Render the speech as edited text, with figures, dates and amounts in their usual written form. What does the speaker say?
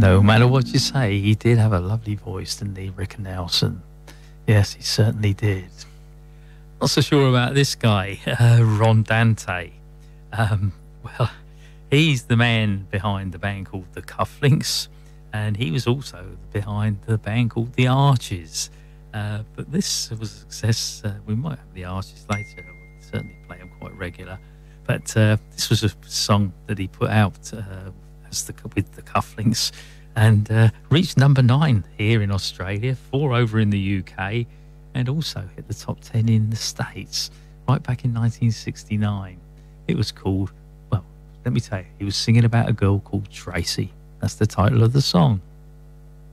No matter what you say, he did have a lovely voice, didn't he, Rick Nelson? Yes, he certainly did. Not so sure about this guy, Ron Dante. Well, he's the man behind the band called the Cufflinks, and he was also behind the band called the Arches. But this was a success. We might have the Arches later. We'll certainly play them quite regular. But this was a song that he put out with the Cufflinks, and reached number 9 here in Australia, 4 over in the UK, and also hit the top 10 in the States right back in 1969. It was called, well, let me tell you, he was singing about a girl called Tracy. That's the title of the song.